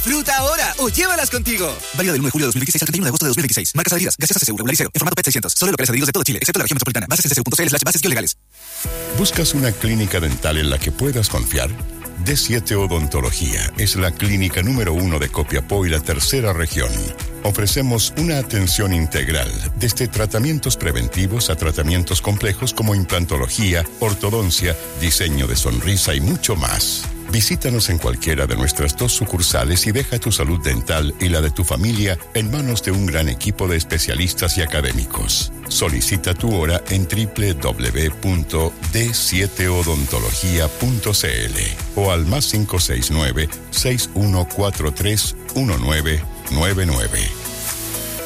Disfruta ahora o llévalas contigo. Válido del 1 de julio de 2026 al 31 de agosto de 2026. Marcas adheridas. Gaseosa CSU, Regularizeo. En formato PET 600. Solo locales adheridos de todo Chile, excepto la región metropolitana. Bases CSU.cl/bases-legales. ¿Buscas una clínica dental en la que puedas confiar? D7 Odontología es la clínica número 1 de Copiapó y la tercera región. Ofrecemos una atención integral, desde tratamientos preventivos a tratamientos complejos como implantología, ortodoncia, diseño de sonrisa y mucho más. Visítanos en cualquiera de nuestras 2 sucursales y deja tu salud dental y la de tu familia en manos de un gran equipo de especialistas y académicos. Solicita tu hora en www.d7odontología.cl o al +569-6143-1999.